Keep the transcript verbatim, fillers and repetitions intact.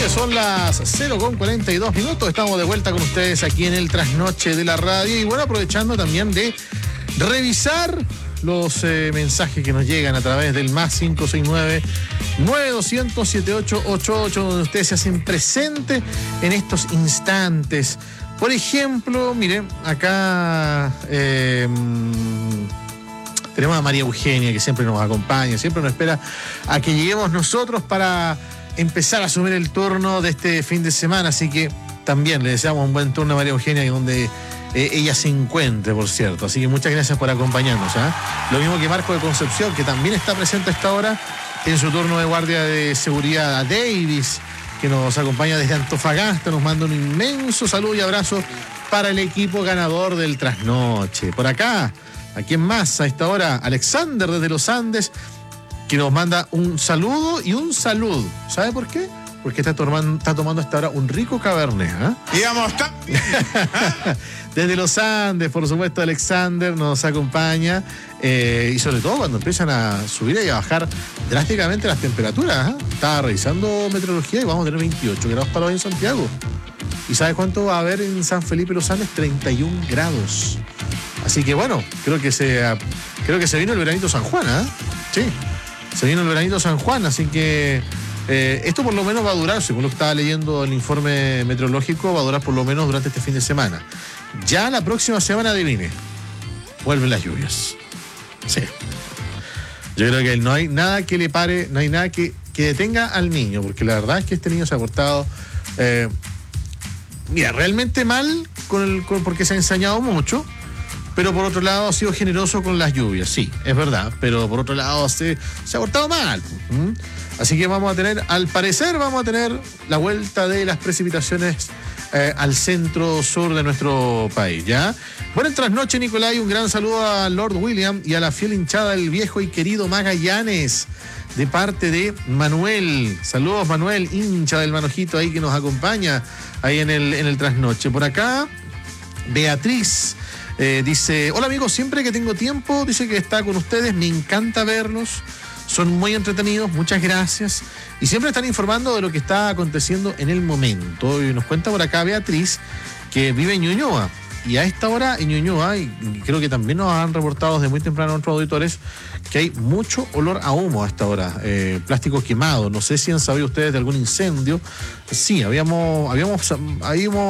Son las cero con cuarenta y dos minutos. Estamos de vuelta con ustedes aquí en el Trasnoche de la Radio. Y bueno, aprovechando también de revisar los eh, mensajes que nos llegan a través del más cinco seis nueve, nueve dos cero cero, siete ocho ocho ocho, donde ustedes se hacen presente en estos instantes. Por ejemplo, miren, acá eh, tenemos a María Eugenia, que siempre nos acompaña, siempre nos espera a que lleguemos nosotros para empezar a asumir el turno de este fin de semana, así que también le deseamos un buen turno a María Eugenia, donde eh, ella se encuentre, por cierto. Así que muchas gracias por acompañarnos, ¿eh? Lo mismo que Marco de Concepción, que también está presente a esta hora en su turno de guardia de seguridad. A Davis, que nos acompaña desde Antofagasta, nos manda un inmenso saludo y abrazo para el equipo ganador del Trasnoche. Por acá, ¿a quién más a esta hora? Alexander desde los Andes, que nos manda un saludo y un salud. ¿Sabe por qué? Porque está tomando, está tomando hasta ahora un rico cabernet, ¿eh? Digamos, desde los Andes, por supuesto, Alexander nos acompaña, eh, y sobre todo cuando empiezan a subir y a bajar drásticamente las temperaturas, ¿eh? Estaba revisando meteorología y vamos a tener veintiocho grados para hoy en Santiago. ¿Y sabe cuánto va a haber en San Felipe los Andes? treinta y un grados. Así que bueno, creo que se, creo que se vino el veranito San Juan, ¿eh? Sí. Se vino el veranito San Juan, así que eh, esto por lo menos va a durar, según lo que estaba leyendo el informe meteorológico, va a durar por lo menos durante este fin de semana. Ya la próxima semana, adivine, vuelven las lluvias. Sí. Yo creo que no hay nada que le pare, no hay nada que, que detenga al niño, porque la verdad es que este niño se ha portado, eh, mira, realmente mal, con el, con, porque se ha ensañado mucho. Pero por otro lado ha sido generoso con las lluvias, sí, es verdad, pero por otro lado se, se ha portado mal. ¿Mm? Así que vamos a tener, al parecer vamos a tener la vuelta de las precipitaciones eh, al centro sur de nuestro país, ¿ya? Buenas trasnoches, Nicolai, un gran saludo a Lord William y a la fiel hinchada del viejo y querido Magallanes, de parte de Manuel. Saludos, Manuel, hincha del Manojito ahí que nos acompaña ahí en el, en el trasnoche. Por acá, Beatriz. Eh, dice, hola amigos, siempre que tengo tiempo, dice que está con ustedes, me encanta verlos, son muy entretenidos, muchas gracias, y siempre están informando de lo que está aconteciendo en el momento. Y nos cuenta por acá Beatriz, que vive en Ñuñoa, y a esta hora en Ñuñoa, y creo que también nos han reportado desde muy temprano nuestros auditores, que hay mucho olor a humo a esta hora, eh, plástico quemado. No sé si han sabido ustedes de algún incendio. Sí, habíamos, habíamos, habíamos